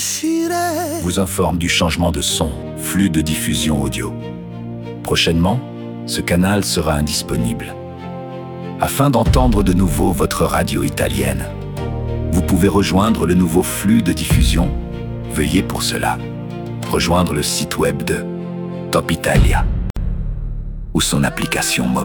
vous informe du changement de son, flux de diffusion audio. Prochainement, ce canal sera indisponible. Afin d'entendre de nouveau votre radio italienne, vous pouvez rejoindre le nouveau flux de diffusion. Veuillez pour cela rejoindre le site web de Top Italia ou son application mobile.